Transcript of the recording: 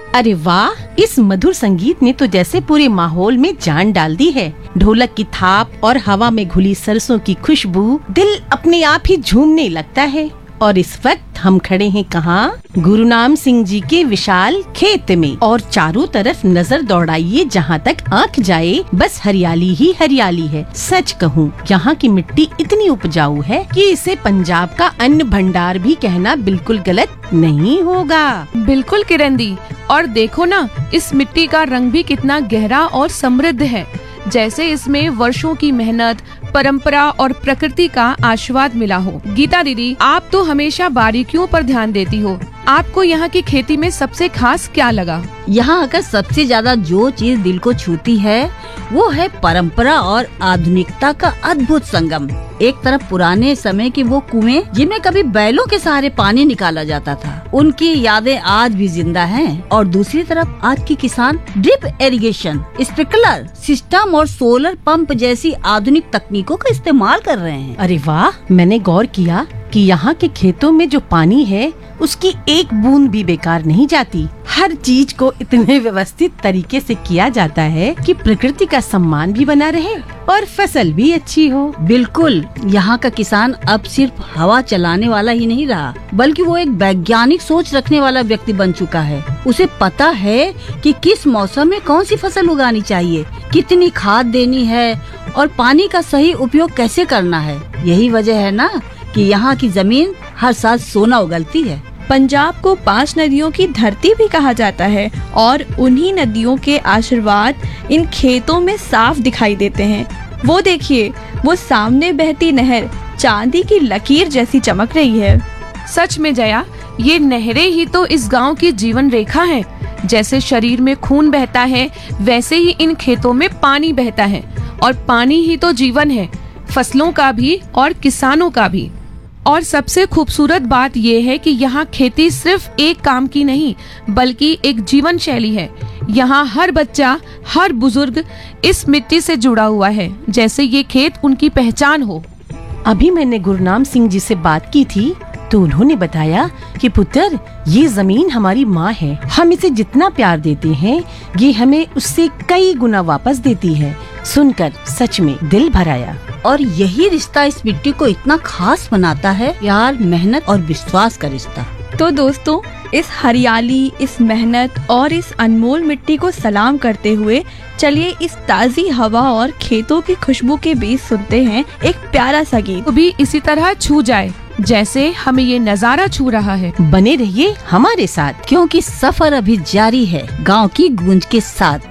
अरे वाह, इस मधुर संगीत ने तो जैसे पूरे माहौल में जान डाल दी है। ढोलक की थाप और हवा में घुली सरसों की खुशबू, दिल अपने आप ही झूमने लगता है। और इस वक्त हम खड़े हैं कहाँ? गुरुनाम सिंह जी के विशाल खेत में, और चारों तरफ नजर दौड़ाइए जहाँ तक आँख जाए, बस हरियाली ही हरियाली है। सच कहूँ, यहाँ की मिट्टी इतनी उपजाऊ है कि इसे पंजाब का अन्न भंडार भी कहना बिल्कुल गलत नहीं होगा। बिल्कुल किरण दी, और देखो ना, इस मिट्टी का रंग भी कितना गहरा और समृद्ध है, जैसे इसमें वर्षों की मेहनत, परंपरा और प्रकृति का आशीर्वाद मिला हो। गीता दीदी, आप तो हमेशा बारीकियों पर ध्यान देती हो। आपको यहाँ की खेती में सबसे खास क्या लगा? यहाँ आकर सबसे ज्यादा जो चीज दिल को छूती है वो है परंपरा और आधुनिकता का अद्भुत संगम। एक तरफ पुराने समय के वो कुएं जिनमें कभी बैलों के सहारे पानी निकाला जाता था, उनकी यादें आज भी जिंदा हैं, और दूसरी तरफ आज की किसान ड्रिप इरिगेशन, स्प्रिंकलर सिस्टम और सोलर पंप जैसी आधुनिक तकनीकों का इस्तेमाल कर रहे हैं। अरे वाह, मैंने गौर किया कि यहाँ के खेतों में जो पानी है उसकी एक बूंद भी बेकार नहीं जाती। हर चीज को इतने व्यवस्थित तरीके से किया जाता है कि प्रकृति का सम्मान भी बना रहे और फसल भी अच्छी हो। बिल्कुल, यहाँ का किसान अब सिर्फ हवा चलाने वाला ही नहीं रहा, बल्कि वो एक वैज्ञानिक सोच रखने वाला व्यक्ति बन चुका है। उसे पता है कि किस मौसम में कौन सी फसल उगानी चाहिए, कितनी खाद देनी है और पानी का सही उपयोग कैसे करना है। यही वजह है ना कि यहाँ की जमीन हर साल सोना उगलती है। पंजाब को 5 नदियों की धरती भी कहा जाता है, और उन्हीं नदियों के आशीर्वाद इन खेतों में साफ दिखाई देते हैं। वो देखिए, वो सामने बहती नहर चांदी की लकीर जैसी चमक रही है। सच में जया, ये नहरें ही तो इस गांव की जीवन रेखा हैं। जैसे शरीर में खून बहता है, वैसे ही इन खेतों में पानी बहता है, और पानी ही तो जीवन है, फसलों का भी और किसानों का भी। और सबसे खूबसूरत बात यह है कि यहाँ खेती सिर्फ एक काम की नहीं, बल्कि एक जीवन शैली है। यहाँ हर बच्चा, हर बुजुर्ग इस मिट्टी से जुड़ा हुआ है, जैसे ये खेत उनकी पहचान हो। अभी मैंने गुरनाम सिंह जी से बात की थी, तो उन्होंने बताया कि पुत्र, ये जमीन हमारी माँ है। हम इसे जितना प्यार देते हैं, ये हमें उससे कई गुना वापस देती है। सुनकर सच में दिल भर आया। और यही रिश्ता इस मिट्टी को इतना खास बनाता है, प्यार, मेहनत और विश्वास का रिश्ता। तो दोस्तों, इस हरियाली, इस मेहनत और इस अनमोल मिट्टी को सलाम करते हुए चलिए इस ताज़ी हवा और खेतों की खुशबू के बीच सुनते हैं एक प्यारा सा गीत। तो भी इसी तरह छू जाए जैसे हमें ये नजारा छू रहा है। बने रहिए हमारे साथ, क्योंकि सफर अभी जारी है गांव की गूंज के साथ।